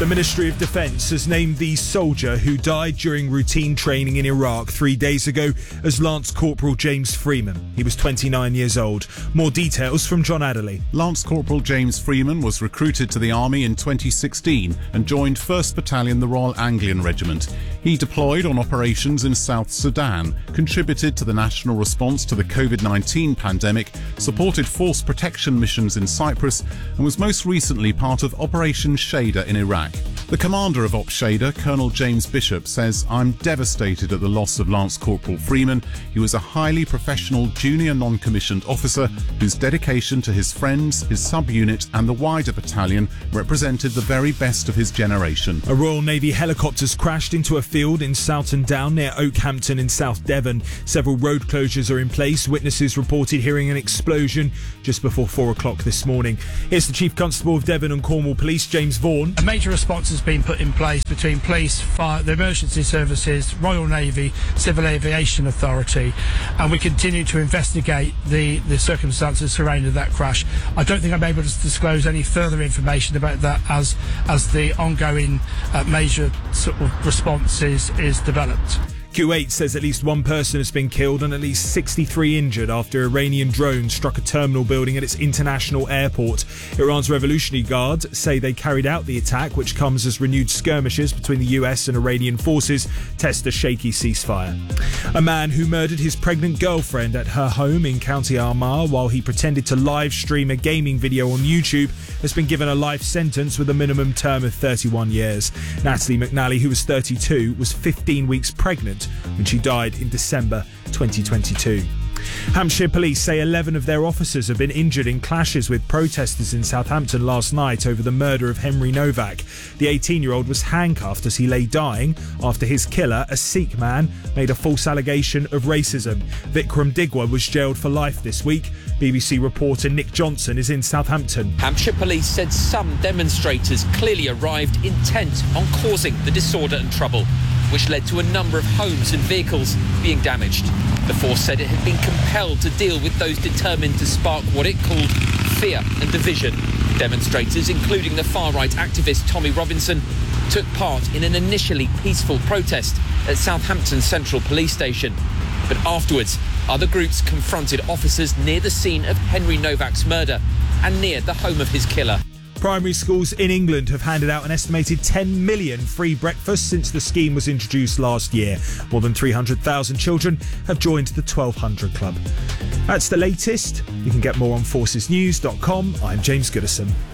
The Ministry of Defence has named the soldier who died during routine training in Iraq 3 days ago as Lance Corporal James Freeman. He was 29 years old. More details from John Adderley. Lance Corporal James Freeman was recruited to the Army in 2016 and joined 1st Battalion, the Royal Anglian Regiment. He deployed on operations in South Sudan, contributed to the national response to the COVID-19 pandemic, supported force protection missions in Cyprus, and was most recently part of Operation Shader in Iraq. The commander of Op Shader, Colonel James Bishop, says, "I'm devastated at the loss of Lance Corporal Freeman. He was a highly professional junior non-commissioned officer whose dedication to his friends, his sub-unit and the wider battalion represented the very best of his generation." A Royal Navy helicopter's crashed into a field in Soughton Down near Oakhampton in South Devon. Several road closures are in place. Witnesses reported hearing an explosion just before 4 o'clock this morning. Here's the Chief Constable of Devon and Cornwall Police, James Vaughan. A major response has been put in place between police, fire, the emergency services, Royal Navy, Civil Aviation Authority, and we continue to investigate the circumstances surrounding that crash. I don't think I'm able to disclose any further information about that as the ongoing major sort of response is developed. Kuwait says at least one person has been killed and at least 63 injured after Iranian drones struck a terminal building at its international airport. Iran's Revolutionary Guard say they carried out the attack, which comes as renewed skirmishes between the US and Iranian forces test a shaky ceasefire. A man who murdered his pregnant girlfriend at her home in County Armagh while he pretended to live stream a gaming video on YouTube has been given a life sentence with a minimum term of 31 years. Natalie McNally, who was 32, was 15 weeks pregnant when she died in December 2022. Hampshire police say 11 of their officers have been injured in clashes with protesters in Southampton last night over the murder of Henry Novak. The 18-year-old was handcuffed as he lay dying after his killer, a Sikh man, made a false allegation of racism. Vikram Digwa was jailed for life this week. BBC reporter Nick Johnson is in Southampton. Hampshire police said some demonstrators clearly arrived intent on causing the disorder and trouble, which led to a number of homes and vehicles being damaged. The force said it had been compelled to deal with those determined to spark what it called fear and division. Demonstrators, including the far-right activist Tommy Robinson, took part in an initially peaceful protest at Southampton Central Police Station. But afterwards, other groups confronted officers near the scene of Henry Novak's murder and near the home of his killer. Primary schools in England have handed out an estimated 10 million free breakfasts since the scheme was introduced last year. More than 300,000 children have joined the 1200 Club. That's the latest. You can get more on forcesnews.com. I'm James Goodison.